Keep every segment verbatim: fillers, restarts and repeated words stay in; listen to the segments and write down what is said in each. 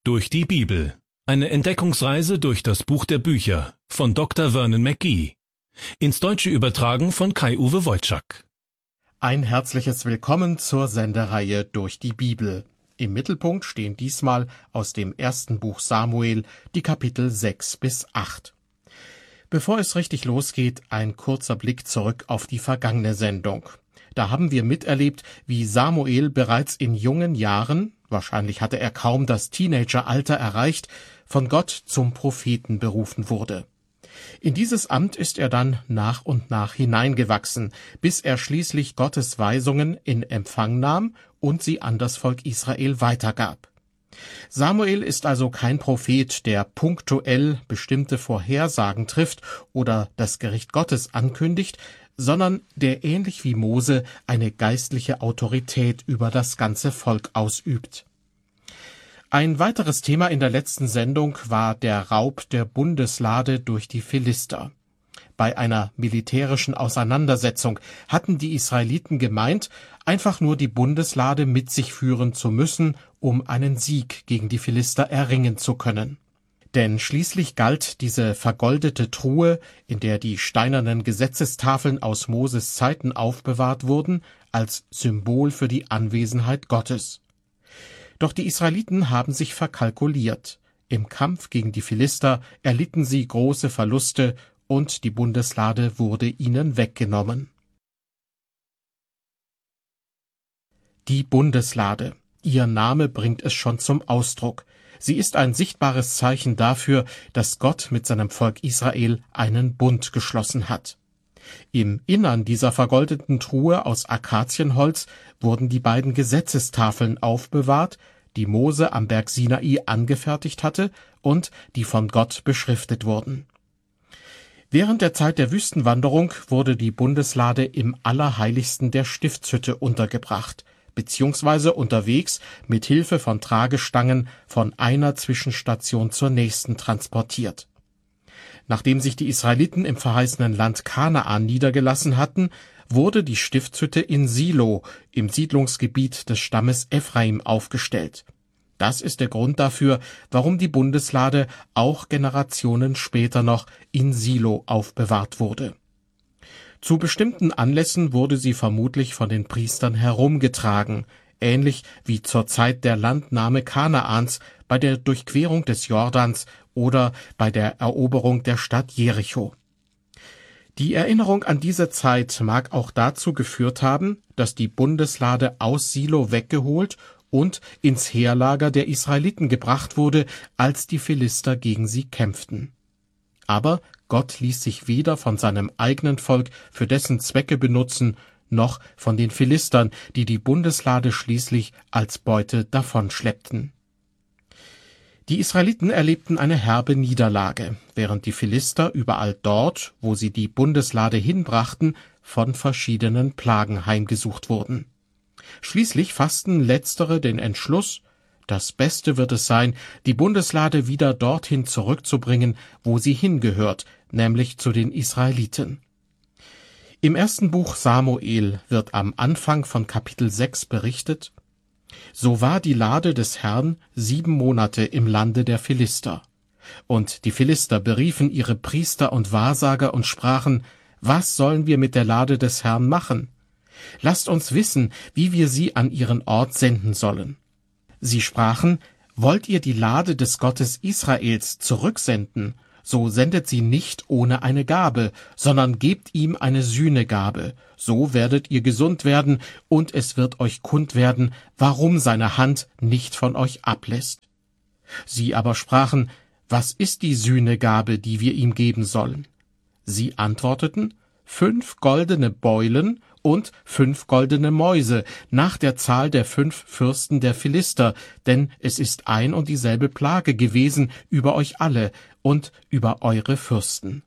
Durch die Bibel. Eine Entdeckungsreise durch das Buch der Bücher von Doktor Vernon McGee. Ins Deutsche übertragen von Kai-Uwe Wojczak. Ein herzliches Willkommen zur Sendereihe Durch die Bibel. Im Mittelpunkt stehen diesmal aus dem ersten Buch Samuel die Kapitel sechs bis acht. Bevor es richtig losgeht, ein kurzer Blick zurück auf die vergangene Sendung. Da haben wir miterlebt, wie Samuel bereits in jungen Jahren, wahrscheinlich hatte er kaum das Teenageralter erreicht, von Gott zum Propheten berufen wurde. In dieses Amt ist er dann nach und nach hineingewachsen, bis er schließlich Gottes Weisungen in Empfang nahm und sie an das Volk Israel weitergab. Samuel ist also kein Prophet, der punktuell bestimmte Vorhersagen trifft oder das Gericht Gottes ankündigt, sondern der ähnlich wie Mose eine geistliche Autorität über das ganze Volk ausübt. Ein weiteres Thema in der letzten Sendung war der Raub der Bundeslade durch die Philister. Bei einer militärischen Auseinandersetzung hatten die Israeliten gemeint, einfach nur die Bundeslade mit sich führen zu müssen, um einen Sieg gegen die Philister erringen zu können. Denn schließlich galt diese vergoldete Truhe, in der die steinernen Gesetzestafeln aus Moses Zeiten aufbewahrt wurden, als Symbol für die Anwesenheit Gottes. Doch die Israeliten haben sich verkalkuliert. Im Kampf gegen die Philister erlitten sie große Verluste und die Bundeslade wurde ihnen weggenommen. Die Bundeslade. Ihr Name bringt es schon zum Ausdruck. Sie ist ein sichtbares Zeichen dafür, dass Gott mit seinem Volk Israel einen Bund geschlossen hat. Im Innern dieser vergoldeten Truhe aus Akazienholz wurden die beiden Gesetzestafeln aufbewahrt, die Mose am Berg Sinai angefertigt hatte und die von Gott beschriftet wurden. Während der Zeit der Wüstenwanderung wurde die Bundeslade im Allerheiligsten der Stiftshütte untergebracht, beziehungsweise unterwegs mit Hilfe von Tragestangen von einer Zwischenstation zur nächsten transportiert. Nachdem sich die Israeliten im verheißenen Land Kanaan niedergelassen hatten, wurde die Stiftshütte in Silo im Siedlungsgebiet des Stammes Ephraim aufgestellt. Das ist der Grund dafür, warum die Bundeslade auch Generationen später noch in Silo aufbewahrt wurde. Zu bestimmten Anlässen wurde sie vermutlich von den Priestern herumgetragen, ähnlich wie zur Zeit der Landnahme Kanaans, bei der Durchquerung des Jordans oder bei der Eroberung der Stadt Jericho. Die Erinnerung an diese Zeit mag auch dazu geführt haben, dass die Bundeslade aus Silo weggeholt und ins Heerlager der Israeliten gebracht wurde, als die Philister gegen sie kämpften. Aber Gott ließ sich weder von seinem eigenen Volk für dessen Zwecke benutzen, noch von den Philistern, die die Bundeslade schließlich als Beute davonschleppten. Die Israeliten erlebten eine herbe Niederlage, während die Philister überall dort, wo sie die Bundeslade hinbrachten, von verschiedenen Plagen heimgesucht wurden. Schließlich fassten letztere den Entschluss, das Beste wird es sein, die Bundeslade wieder dorthin zurückzubringen, wo sie hingehört, nämlich zu den Israeliten. Im ersten Buch Samuel wird am Anfang von Kapitel sechs berichtet: So war die Lade des Herrn sieben Monate im Lande der Philister. Und die Philister beriefen ihre Priester und Wahrsager und sprachen: Was sollen wir mit der Lade des Herrn machen? Lasst uns wissen, wie wir sie an ihren Ort senden sollen. Sie sprachen: Wollt ihr die Lade des Gottes Israels zurücksenden, so sendet sie nicht ohne eine Gabe, sondern gebt ihm eine Sühnegabe. So werdet ihr gesund werden, und es wird euch kund werden, warum seine Hand nicht von euch ablässt. Sie aber sprachen: Was ist die Sühnegabe, die wir ihm geben sollen? Sie antworteten: Fünf goldene Beulen und fünf goldene Mäuse, nach der Zahl der fünf Fürsten der Philister, denn es ist ein und dieselbe Plage gewesen über euch alle und über eure Fürsten.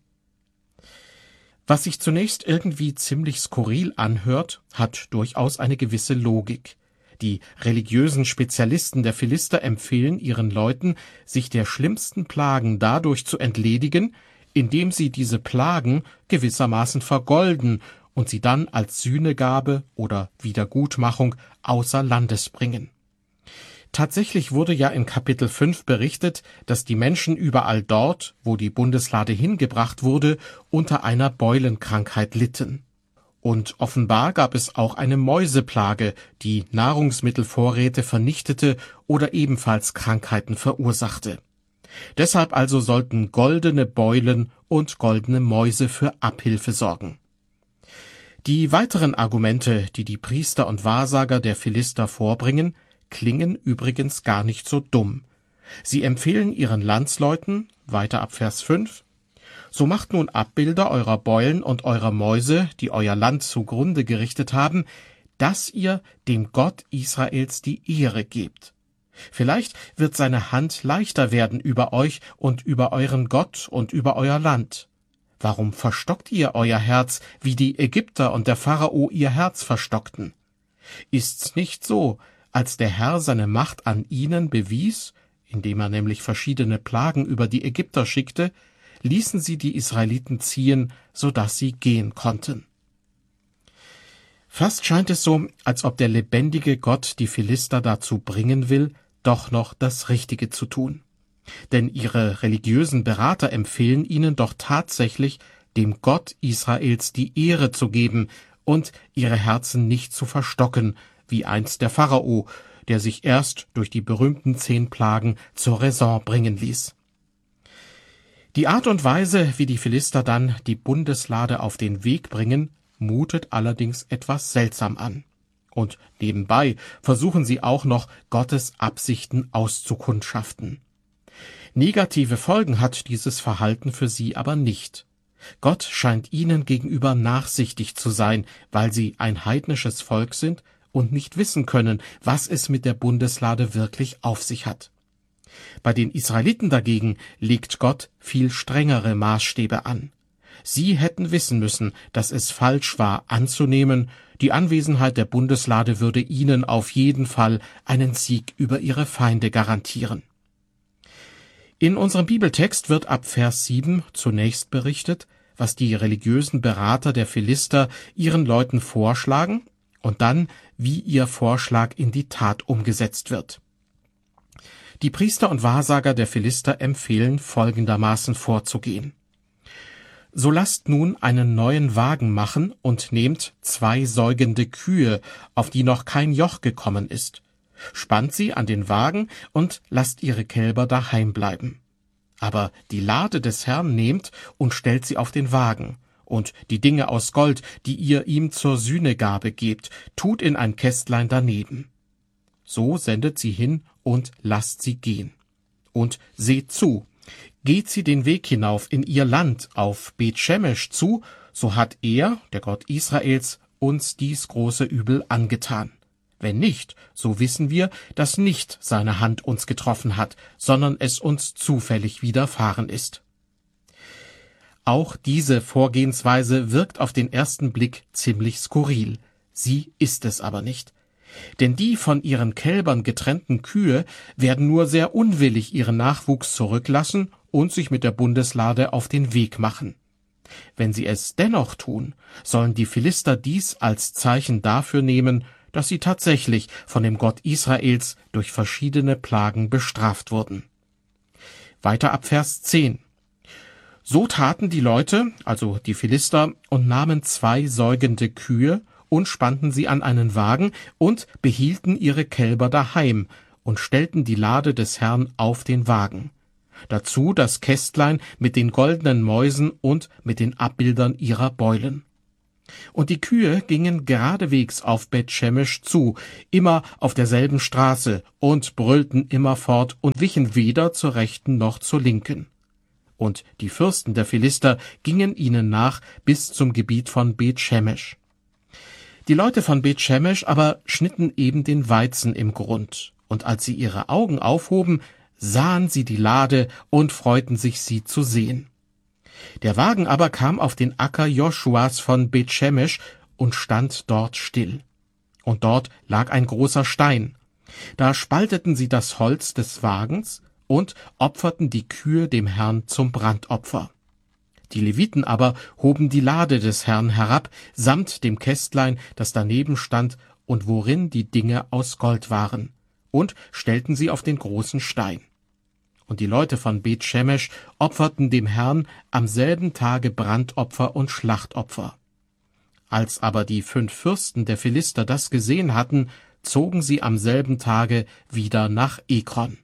Was sich zunächst irgendwie ziemlich skurril anhört, hat durchaus eine gewisse Logik. Die religiösen Spezialisten der Philister empfehlen ihren Leuten, sich der schlimmsten Plagen dadurch zu entledigen, indem sie diese Plagen gewissermaßen vergolden und sie dann als Sühnegabe oder Wiedergutmachung außer Landes bringen. Tatsächlich wurde ja in Kapitel fünf berichtet, dass die Menschen überall dort, wo die Bundeslade hingebracht wurde, unter einer Beulenkrankheit litten. Und offenbar gab es auch eine Mäuseplage, die Nahrungsmittelvorräte vernichtete oder ebenfalls Krankheiten verursachte. Deshalb also sollten goldene Beulen und goldene Mäuse für Abhilfe sorgen. Die weiteren Argumente, die die Priester und Wahrsager der Philister vorbringen, klingen übrigens gar nicht so dumm. Sie empfehlen ihren Landsleuten, weiter ab Vers fünf, so macht nun Abbilder eurer Beulen und eurer Mäuse, die euer Land zugrunde gerichtet haben, dass ihr dem Gott Israels die Ehre gebt. Vielleicht wird seine Hand leichter werden über euch und über euren Gott und über euer Land. Warum verstockt ihr euer Herz, wie die Ägypter und der Pharao ihr Herz verstockten? Ist's nicht so, als der Herr seine Macht an ihnen bewies, indem er nämlich verschiedene Plagen über die Ägypter schickte, ließen sie die Israeliten ziehen, so dass sie gehen konnten. Fast scheint es so, als ob der lebendige Gott die Philister dazu bringen will, doch noch das Richtige zu tun. Denn ihre religiösen Berater empfehlen ihnen doch tatsächlich, dem Gott Israels die Ehre zu geben und ihre Herzen nicht zu verstocken, wie einst der Pharao, der sich erst durch die berühmten zehn Plagen zur Raison bringen ließ. Die Art und Weise, wie die Philister dann die Bundeslade auf den Weg bringen, mutet allerdings etwas seltsam an. Und nebenbei versuchen sie auch noch, Gottes Absichten auszukundschaften. Negative Folgen hat dieses Verhalten für sie aber nicht. Gott scheint ihnen gegenüber nachsichtig zu sein, weil sie ein heidnisches Volk sind und nicht wissen können, was es mit der Bundeslade wirklich auf sich hat. Bei den Israeliten dagegen legt Gott viel strengere Maßstäbe an. Sie hätten wissen müssen, dass es falsch war, anzunehmen, die Anwesenheit der Bundeslade würde ihnen auf jeden Fall einen Sieg über ihre Feinde garantieren. In unserem Bibeltext wird ab Vers sieben zunächst berichtet, was die religiösen Berater der Philister ihren Leuten vorschlagen und dann, wie ihr Vorschlag in die Tat umgesetzt wird. Die Priester und Wahrsager der Philister empfehlen, folgendermaßen vorzugehen. So lasst nun einen neuen Wagen machen und nehmt zwei säugende Kühe, auf die noch kein Joch gekommen ist. Spannt sie an den Wagen und lasst ihre Kälber daheim bleiben. Aber die Lade des Herrn nehmt und stellt sie auf den Wagen. Und die Dinge aus Gold, die ihr ihm zur Sühnegabe gebt, tut in ein Kästlein daneben. So sendet sie hin und lasst sie gehen. Und seht zu, geht sie den Weg hinauf in ihr Land auf Beth-Shemesh zu, so hat er, der Gott Israels, uns dies große Übel angetan. Wenn nicht, so wissen wir, dass nicht seine Hand uns getroffen hat, sondern es uns zufällig widerfahren ist. Auch diese Vorgehensweise wirkt auf den ersten Blick ziemlich skurril. Sie ist es aber nicht. Denn die von ihren Kälbern getrennten Kühe werden nur sehr unwillig ihren Nachwuchs zurücklassen und sich mit der Bundeslade auf den Weg machen. Wenn sie es dennoch tun, sollen die Philister dies als Zeichen dafür nehmen, dass sie tatsächlich von dem Gott Israels durch verschiedene Plagen bestraft wurden. Weiter ab Vers zehn. So taten die Leute, also die Philister, und nahmen zwei säugende Kühe und spannten sie an einen Wagen und behielten ihre Kälber daheim und stellten die Lade des Herrn auf den Wagen. Dazu das Kästlein mit den goldenen Mäusen und mit den Abbildern ihrer Beulen. Und die Kühe gingen geradewegs auf Beth-Shemesh zu, immer auf derselben Straße, und brüllten immerfort und wichen weder zur rechten noch zur linken. Und die Fürsten der Philister gingen ihnen nach bis zum Gebiet von Beth-Shemesh. Die Leute von Beth-Shemesh aber schnitten eben den Weizen im Grund, und als sie ihre Augen aufhoben, sahen sie die Lade und freuten sich, sie zu sehen. Der Wagen aber kam auf den Acker Joshuas von Beth-Shemesh und stand dort still. Und dort lag ein großer Stein. Da spalteten sie das Holz des Wagens und opferten die Kühe dem Herrn zum Brandopfer. Die Leviten aber hoben die Lade des Herrn herab, samt dem Kästlein, das daneben stand und worin die Dinge aus Gold waren. und stellten sie auf den großen Stein. Und die Leute von Beth Shemesh opferten dem Herrn am selben Tage Brandopfer und Schlachtopfer. Als aber die fünf Fürsten der Philister das gesehen hatten, zogen sie am selben Tage wieder nach Ekron.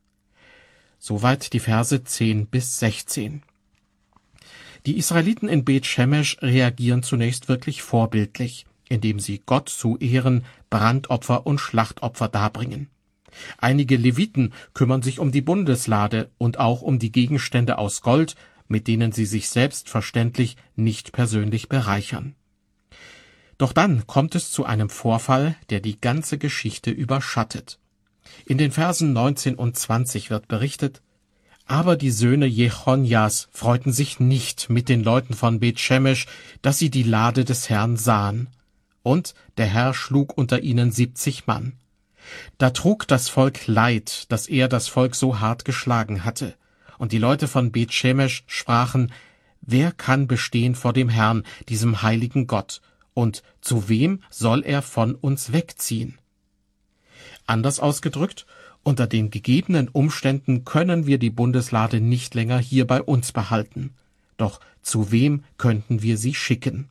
Soweit die Verse zehn bis sechzehn. Die Israeliten in Beth Shemesh reagieren zunächst wirklich vorbildlich, indem sie Gott zu Ehren Brandopfer und Schlachtopfer darbringen. Einige Leviten kümmern sich um die Bundeslade und auch um die Gegenstände aus Gold, mit denen sie sich selbstverständlich nicht persönlich bereichern. Doch dann kommt es zu einem Vorfall, der die ganze Geschichte überschattet. In den Versen neunzehn und zwanzig wird berichtet: Aber die Söhne Jechonjas freuten sich nicht mit den Leuten von Beth Shemesh, dass sie die Lade des Herrn sahen. Und der Herr schlug unter ihnen siebzig Mann. Da trug das Volk Leid, dass er das Volk so hart geschlagen hatte. Und die Leute von Beth Shemesh sprachen: Wer kann bestehen vor dem Herrn, diesem heiligen Gott? Und zu wem soll er von uns wegziehen? Anders ausgedrückt: Unter den gegebenen Umständen können wir die Bundeslade nicht länger hier bei uns behalten. Doch zu wem könnten wir sie schicken?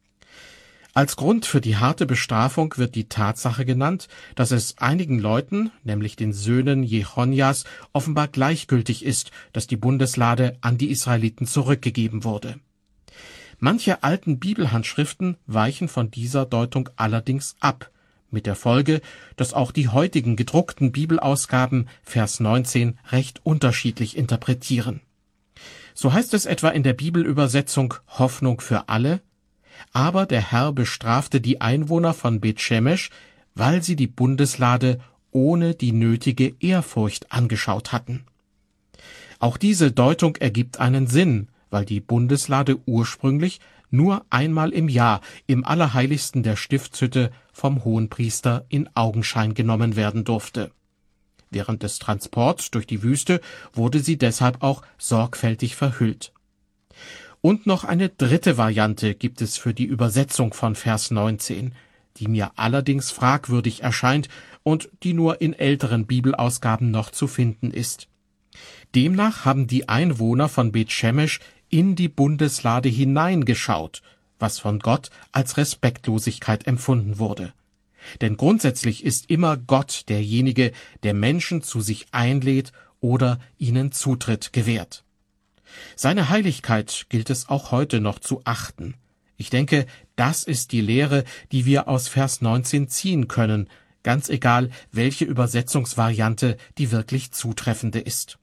Als Grund für die harte Bestrafung wird die Tatsache genannt, dass es einigen Leuten, nämlich den Söhnen Jechonjas, offenbar gleichgültig ist, dass die Bundeslade an die Israeliten zurückgegeben wurde. Manche alten Bibelhandschriften weichen von dieser Deutung allerdings ab, mit der Folge, dass auch die heutigen gedruckten Bibelausgaben Vers neunzehn recht unterschiedlich interpretieren. So heißt es etwa in der Bibelübersetzung Hoffnung für alle: Aber der Herr bestrafte die Einwohner von Beth Shemesh, weil sie die Bundeslade ohne die nötige Ehrfurcht angeschaut hatten. Auch diese Deutung ergibt einen Sinn, weil die Bundeslade ursprünglich nur einmal im Jahr im Allerheiligsten der Stiftshütte vom Hohenpriester in Augenschein genommen werden durfte. Während des Transports durch die Wüste wurde sie deshalb auch sorgfältig verhüllt. Und noch eine dritte Variante gibt es für die Übersetzung von Vers neunzehn, die mir allerdings fragwürdig erscheint und die nur in älteren Bibelausgaben noch zu finden ist. Demnach haben die Einwohner von Beth Shemesh in die Bundeslade hineingeschaut, was von Gott als Respektlosigkeit empfunden wurde. Denn grundsätzlich ist immer Gott derjenige, der Menschen zu sich einlädt oder ihnen Zutritt gewährt. Seine Heiligkeit gilt es auch heute noch zu achten. Ich denke, das ist die Lehre, die wir aus Vers neunzehn ziehen können, ganz egal, welche Übersetzungsvariante die wirklich zutreffende ist.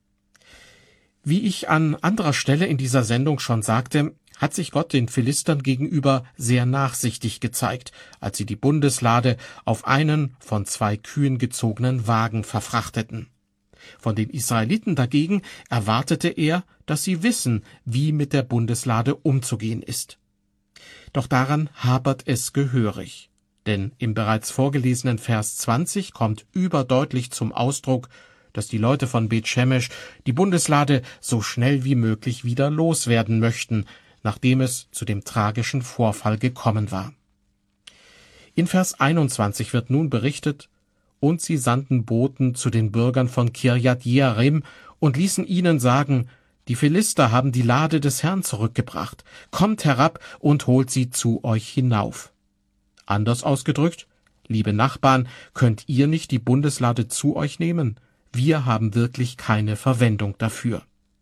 Wie ich an anderer Stelle in dieser Sendung schon sagte, hat sich Gott den Philistern gegenüber sehr nachsichtig gezeigt, als sie die Bundeslade auf einen von zwei Kühen gezogenen Wagen verfrachteten. Von den Israeliten dagegen erwartete er, dass sie wissen, wie mit der Bundeslade umzugehen ist. Doch daran hapert es gehörig, denn im bereits vorgelesenen Vers zwanzig kommt überdeutlich zum Ausdruck, dass die Leute von Beth Shemesh die Bundeslade so schnell wie möglich wieder loswerden möchten, nachdem es zu dem tragischen Vorfall gekommen war. In Vers einundzwanzig wird nun berichtet: Und sie sandten Boten zu den Bürgern von Kirjat Jearim und ließen ihnen sagen: Die Philister haben die Lade des Herrn zurückgebracht. Kommt herab und holt sie zu euch hinauf. Anders ausgedrückt: Liebe Nachbarn, könnt ihr nicht die Bundeslade zu euch nehmen? Wir haben wirklich keine Verwendung dafür.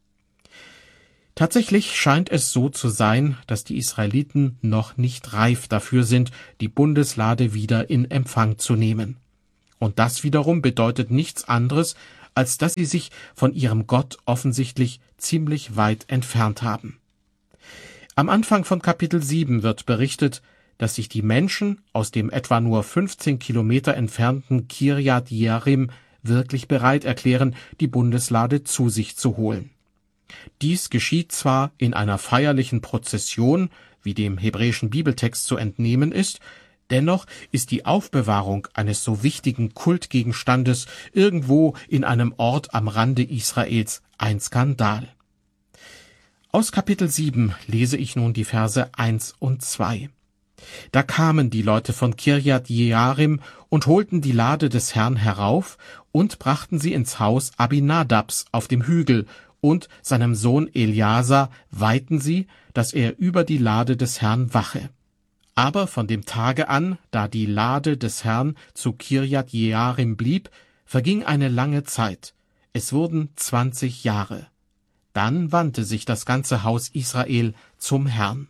Tatsächlich scheint es so zu sein, dass die Israeliten noch nicht reif dafür sind, die Bundeslade wieder in Empfang zu nehmen. Und das wiederum bedeutet nichts anderes, als dass sie sich von ihrem Gott offensichtlich ziemlich weit entfernt haben. Am Anfang von Kapitel sieben wird berichtet, dass sich die Menschen aus dem etwa nur fünfzehn Kilometer entfernten Kirjat Jearim wirklich bereit erklären, die Bundeslade zu sich zu holen. Dies geschieht zwar in einer feierlichen Prozession, wie dem hebräischen Bibeltext zu entnehmen ist, dennoch ist die Aufbewahrung eines so wichtigen Kultgegenstandes irgendwo in einem Ort am Rande Israels ein Skandal. Aus Kapitel sieben lese ich nun die Verse eins und zwei. Da kamen die Leute von Kirjat Jearim und holten die Lade des Herrn herauf und brachten sie ins Haus Abinadabs auf dem Hügel, und seinem Sohn Eleazar weihten sie, dass er über die Lade des Herrn wache. Aber von dem Tage an, da die Lade des Herrn zu Kirjat Jearim blieb, verging eine lange Zeit. Es wurden zwanzig Jahre. Dann wandte sich das ganze Haus Israel zum Herrn.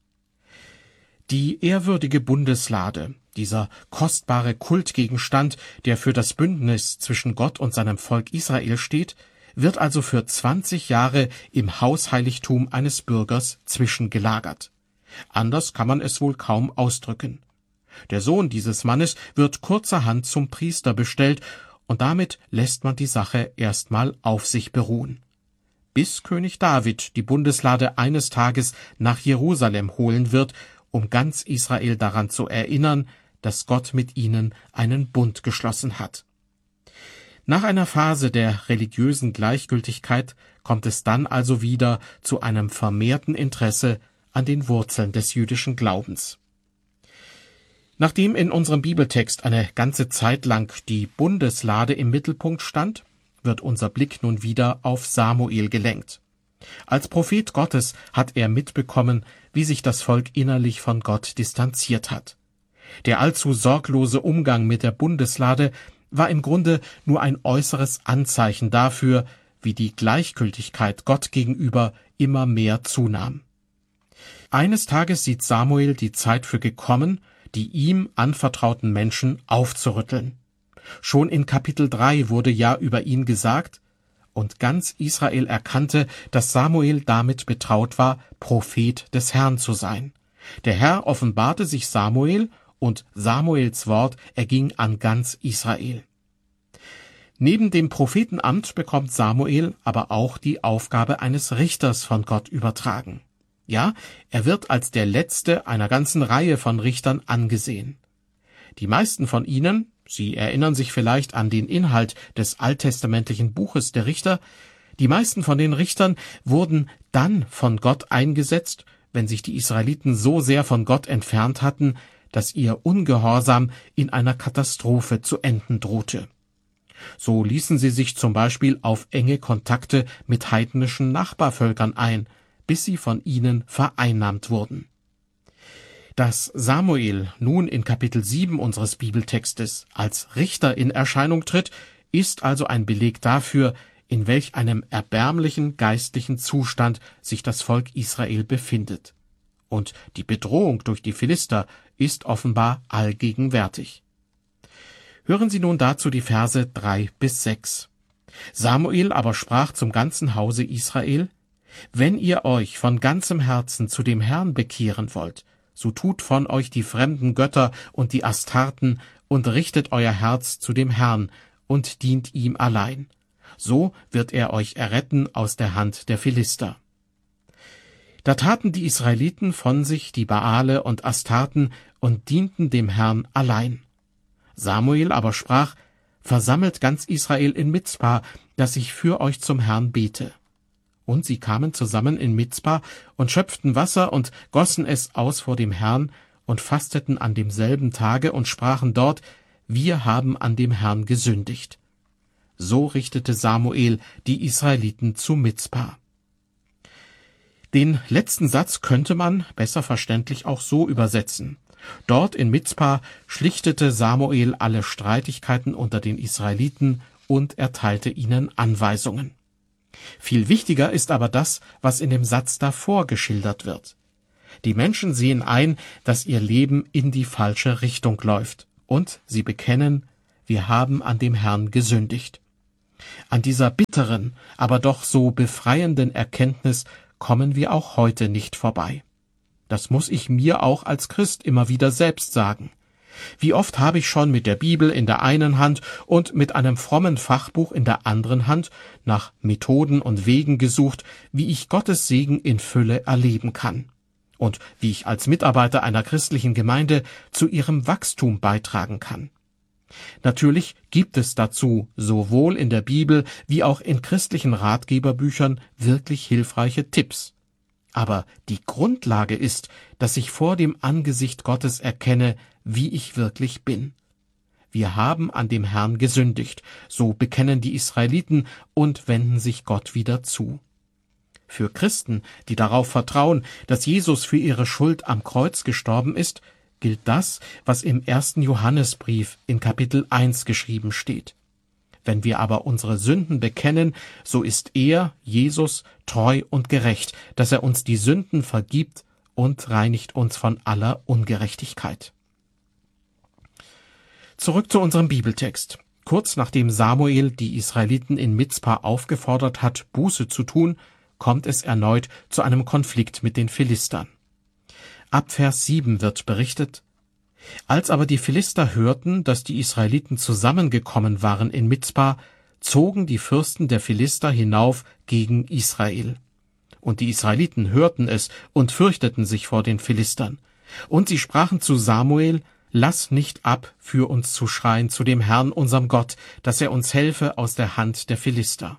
Die ehrwürdige Bundeslade, dieser kostbare Kultgegenstand, der für das Bündnis zwischen Gott und seinem Volk Israel steht, wird also für zwanzig Jahre im Hausheiligtum eines Bürgers zwischengelagert. Anders kann man es wohl kaum ausdrücken. Der Sohn dieses Mannes wird kurzerhand zum Priester bestellt, und damit lässt man die Sache erstmal auf sich beruhen. Bis König David die Bundeslade eines Tages nach Jerusalem holen wird, um ganz Israel daran zu erinnern, dass Gott mit ihnen einen Bund geschlossen hat. Nach einer Phase der religiösen Gleichgültigkeit kommt es dann also wieder zu einem vermehrten Interesse an den Wurzeln des jüdischen Glaubens. Nachdem in unserem Bibeltext eine ganze Zeit lang die Bundeslade im Mittelpunkt stand, wird unser Blick nun wieder auf Samuel gelenkt. Als Prophet Gottes hat er mitbekommen, wie sich das Volk innerlich von Gott distanziert hat. Der allzu sorglose Umgang mit der Bundeslade war im Grunde nur ein äußeres Anzeichen dafür, wie die Gleichgültigkeit Gott gegenüber immer mehr zunahm. Eines Tages sieht Samuel die Zeit für gekommen, die ihm anvertrauten Menschen aufzurütteln. Schon in Kapitel drei wurde ja über ihn gesagt, und ganz Israel erkannte, dass Samuel damit betraut war, Prophet des Herrn zu sein. Der Herr offenbarte sich Samuel, und Samuels Wort erging an ganz Israel. Neben dem Prophetenamt bekommt Samuel aber auch die Aufgabe eines Richters von Gott übertragen. Ja, er wird als der letzte einer ganzen Reihe von Richtern angesehen. Die meisten von ihnen, Sie erinnern sich vielleicht an den Inhalt des alttestamentlichen Buches der Richter, die meisten von den Richtern wurden dann von Gott eingesetzt, wenn sich die Israeliten so sehr von Gott entfernt hatten, dass ihr Ungehorsam in einer Katastrophe zu enden drohte. So ließen sie sich zum Beispiel auf enge Kontakte mit heidnischen Nachbarvölkern ein, bis sie von ihnen vereinnahmt wurden. Dass Samuel nun in Kapitel sieben unseres Bibeltextes als Richter in Erscheinung tritt, ist also ein Beleg dafür, in welch einem erbärmlichen geistlichen Zustand sich das Volk Israel befindet. Und die Bedrohung durch die Philister ist offenbar allgegenwärtig. Hören Sie nun dazu die Verse drei bis sechs. Samuel aber sprach zum ganzen Hause Israel: Wenn ihr euch von ganzem Herzen zu dem Herrn bekehren wollt, so tut von euch die fremden Götter und die Astarten und richtet euer Herz zu dem Herrn und dient ihm allein. So wird er euch erretten aus der Hand der Philister. Da taten die Israeliten von sich die Baale und Astarten und dienten dem Herrn allein. Samuel aber sprach: Versammelt ganz Israel in Mizpa, dass ich für euch zum Herrn bete. Und sie kamen zusammen in Mizpa und schöpften Wasser und gossen es aus vor dem Herrn und fasteten an demselben Tage und sprachen dort: Wir haben an dem Herrn gesündigt. So richtete Samuel die Israeliten zu Mizpa. Den letzten Satz könnte man besser verständlich auch so übersetzen: Dort in Mizpa schlichtete Samuel alle Streitigkeiten unter den Israeliten und erteilte ihnen Anweisungen. Viel wichtiger ist aber das, was in dem Satz davor geschildert wird. Die Menschen sehen ein, dass ihr Leben in die falsche Richtung läuft, und sie bekennen: Wir haben an dem Herrn gesündigt. An dieser bitteren, aber doch so befreienden Erkenntnis kommen wir auch heute nicht vorbei. Das muss ich mir auch als Christ immer wieder selbst sagen. Wie oft habe ich schon mit der Bibel in der einen Hand und mit einem frommen Fachbuch in der anderen Hand nach Methoden und Wegen gesucht, wie ich Gottes Segen in Fülle erleben kann und wie ich als Mitarbeiter einer christlichen Gemeinde zu ihrem Wachstum beitragen kann. Natürlich gibt es dazu sowohl in der Bibel wie auch in christlichen Ratgeberbüchern wirklich hilfreiche Tipps. Aber die Grundlage ist, dass ich vor dem Angesicht Gottes erkenne, wie ich wirklich bin. Wir haben an dem Herrn gesündigt, so bekennen die Israeliten und wenden sich Gott wieder zu. Für Christen, die darauf vertrauen, dass Jesus für ihre Schuld am Kreuz gestorben ist, gilt das, was im ersten Johannesbrief in Kapitel eins geschrieben steht. Wenn wir aber unsere Sünden bekennen, so ist er, Jesus, treu und gerecht, dass er uns die Sünden vergibt und reinigt uns von aller Ungerechtigkeit. Zurück zu unserem Bibeltext. Kurz nachdem Samuel die Israeliten in Mizpa aufgefordert hat, Buße zu tun, kommt es erneut zu einem Konflikt mit den Philistern. Ab Vers sieben wird berichtet: Als aber die Philister hörten, dass die Israeliten zusammengekommen waren in Mizpa, zogen die Fürsten der Philister hinauf gegen Israel. Und die Israeliten hörten es und fürchteten sich vor den Philistern. Und sie sprachen zu Samuel: Lass nicht ab, für uns zu schreien zu dem Herrn, unserem Gott, dass er uns helfe aus der Hand der Philister.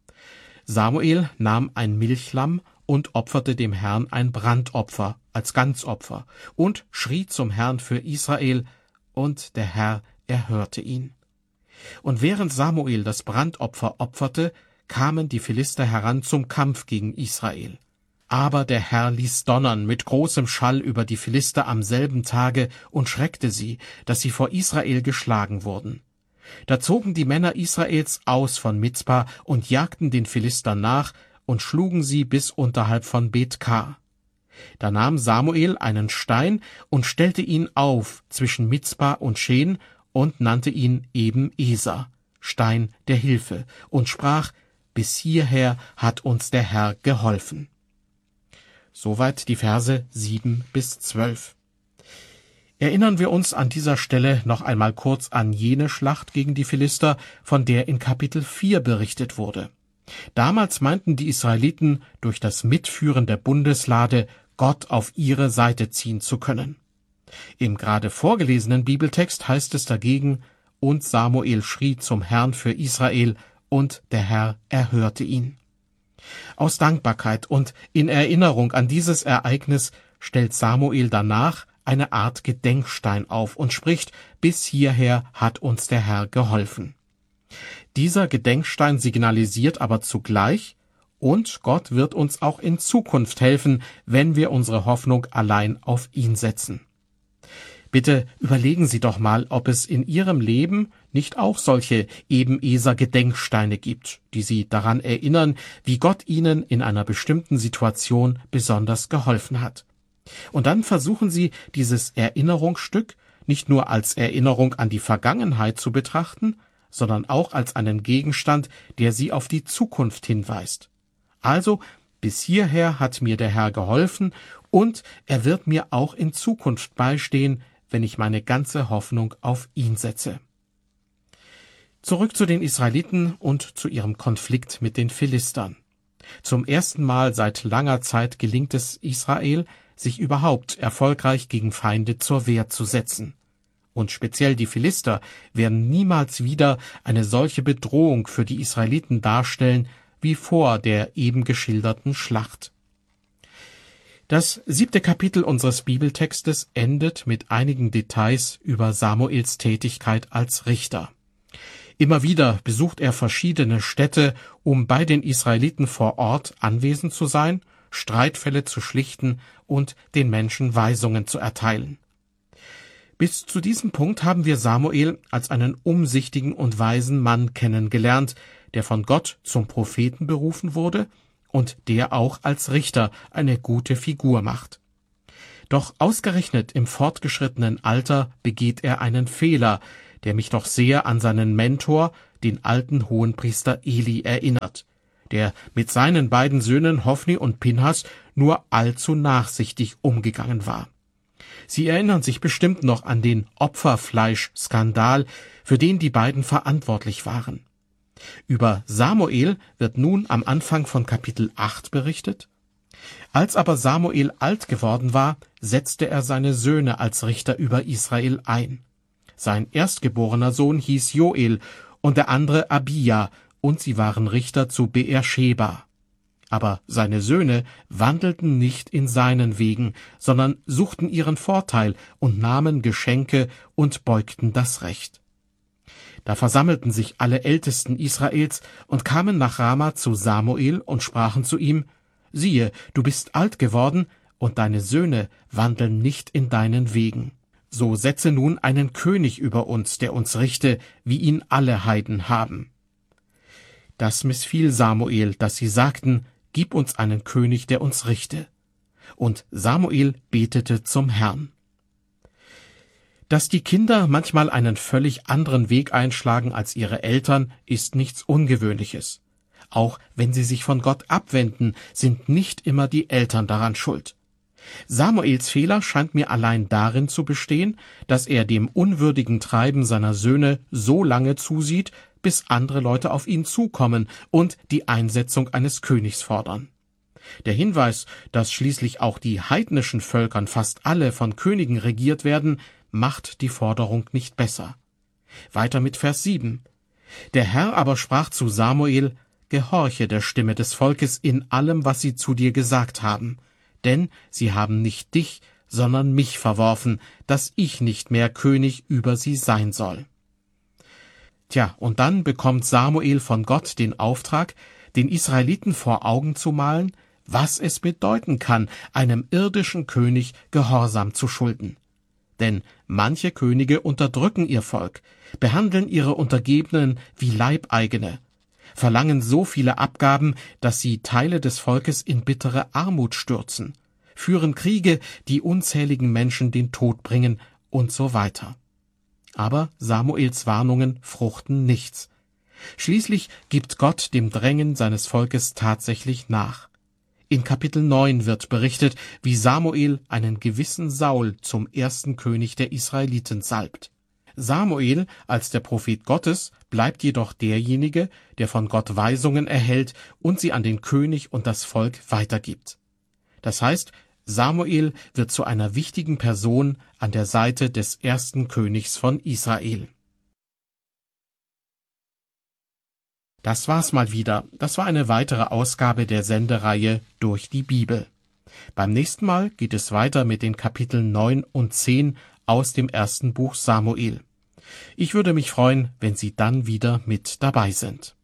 Samuel nahm ein Milchlamm und opferte dem Herrn ein Brandopfer als Ganzopfer und schrie zum Herrn für Israel, und der Herr erhörte ihn. Und während Samuel das Brandopfer opferte, kamen die Philister heran zum Kampf gegen Israel. Aber der Herr ließ donnern mit großem Schall über die Philister am selben Tage und schreckte sie, dass sie vor Israel geschlagen wurden. Da zogen die Männer Israels aus von Mizpa und jagten den Philistern nach und schlugen sie bis unterhalb von Bet-Kar. Da nahm Samuel einen Stein und stellte ihn auf zwischen Mizpa und Schen und nannte ihn eben Eser, Stein der Hilfe, und sprach: Bis hierher hat uns der Herr geholfen. Soweit die Verse sieben bis zwölf. Erinnern wir uns an dieser Stelle noch einmal kurz an jene Schlacht gegen die Philister, von der in Kapitel vier berichtet wurde. Damals meinten die Israeliten, durch das Mitführen der Bundeslade Gott auf ihre Seite ziehen zu können. Im gerade vorgelesenen Bibeltext heißt es dagegen: Und Samuel schrie zum Herrn für Israel, und der Herr erhörte ihn. Aus Dankbarkeit und in Erinnerung an dieses Ereignis stellt Samuel danach eine Art Gedenkstein auf und spricht: Bis hierher hat uns der Herr geholfen. Dieser Gedenkstein signalisiert aber zugleich: Und Gott wird uns auch in Zukunft helfen, wenn wir unsere Hoffnung allein auf ihn setzen. Bitte überlegen Sie doch mal, ob es in Ihrem Leben nicht auch solche Ebeneser-Gedenksteine gibt, die Sie daran erinnern, wie Gott Ihnen in einer bestimmten Situation besonders geholfen hat. Und dann versuchen Sie, dieses Erinnerungsstück nicht nur als Erinnerung an die Vergangenheit zu betrachten, sondern auch als einen Gegenstand, der Sie auf die Zukunft hinweist. Also, bis hierher hat mir der Herr geholfen, und er wird mir auch in Zukunft beistehen, wenn ich meine ganze Hoffnung auf ihn setze. Zurück zu den Israeliten und zu ihrem Konflikt mit den Philistern. Zum ersten Mal seit langer Zeit gelingt es Israel, sich überhaupt erfolgreich gegen Feinde zur Wehr zu setzen. Und speziell die Philister werden niemals wieder eine solche Bedrohung für die Israeliten darstellen wie vor der eben geschilderten Schlacht. Das siebte Kapitel unseres Bibeltextes endet mit einigen Details über Samuels Tätigkeit als Richter. Immer wieder besucht er verschiedene Städte, um bei den Israeliten vor Ort anwesend zu sein, Streitfälle zu schlichten und den Menschen Weisungen zu erteilen. Bis zu diesem Punkt haben wir Samuel als einen umsichtigen und weisen Mann kennengelernt, der von Gott zum Propheten berufen wurde und der auch als Richter eine gute Figur macht. Doch ausgerechnet im fortgeschrittenen Alter begeht er einen Fehler, der mich doch sehr an seinen Mentor, den alten Hohenpriester Eli, erinnert, der mit seinen beiden Söhnen Hofni und Pinhas nur allzu nachsichtig umgegangen war. Sie erinnern sich bestimmt noch an den Opferfleisch-Skandal, für den die beiden verantwortlich waren. Über Samuel wird nun am Anfang von Kapitel acht berichtet. Als aber Samuel alt geworden war, setzte er seine Söhne als Richter über Israel ein. Sein erstgeborener Sohn hieß Joel und der andere Abia, und sie waren Richter zu Beersheba. Aber seine Söhne wandelten nicht in seinen Wegen, sondern suchten ihren Vorteil und nahmen Geschenke und beugten das Recht. Da versammelten sich alle Ältesten Israels und kamen nach Rama zu Samuel und sprachen zu ihm: Siehe, du bist alt geworden, und deine Söhne wandeln nicht in deinen Wegen. So setze nun einen König über uns, der uns richte, wie ihn alle Heiden haben. Das missfiel Samuel, dass sie sagten: Gib uns einen König, der uns richte. Und Samuel betete zum Herrn. Dass die Kinder manchmal einen völlig anderen Weg einschlagen als ihre Eltern, ist nichts Ungewöhnliches. Auch wenn sie sich von Gott abwenden, sind nicht immer die Eltern daran schuld. Samuels Fehler scheint mir allein darin zu bestehen, dass er dem unwürdigen Treiben seiner Söhne so lange zusieht, bis andere Leute auf ihn zukommen und die Einsetzung eines Königs fordern. Der Hinweis, dass schließlich auch die heidnischen Völkern fast alle von Königen regiert werden, macht die Forderung nicht besser. Weiter mit Vers sieben. Der Herr aber sprach zu Samuel: Gehorche der Stimme des Volkes in allem, was sie zu dir gesagt haben, denn sie haben nicht dich, sondern mich verworfen, dass ich nicht mehr König über sie sein soll. Tja, und dann bekommt Samuel von Gott den Auftrag, den Israeliten vor Augen zu malen, was es bedeuten kann, einem irdischen König Gehorsam zu schulden. Denn manche Könige unterdrücken ihr Volk, behandeln ihre Untergebenen wie Leibeigene, verlangen so viele Abgaben, dass sie Teile des Volkes in bittere Armut stürzen, führen Kriege, die unzähligen Menschen den Tod bringen und so weiter. Aber Samuels Warnungen fruchten nichts. Schließlich gibt Gott dem Drängen seines Volkes tatsächlich nach. In Kapitel neun wird berichtet, wie Samuel einen gewissen Saul zum ersten König der Israeliten salbt. Samuel, als der Prophet Gottes, bleibt jedoch derjenige, der von Gott Weisungen erhält und sie an den König und das Volk weitergibt. Das heißt, Samuel wird zu einer wichtigen Person an der Seite des ersten Königs von Israel. Das war's mal wieder. Das war eine weitere Ausgabe der Sendereihe Durch die Bibel. Beim nächsten Mal geht es weiter mit den Kapiteln neun und zehn aus dem ersten Buch Samuel. Ich würde mich freuen, wenn Sie dann wieder mit dabei sind.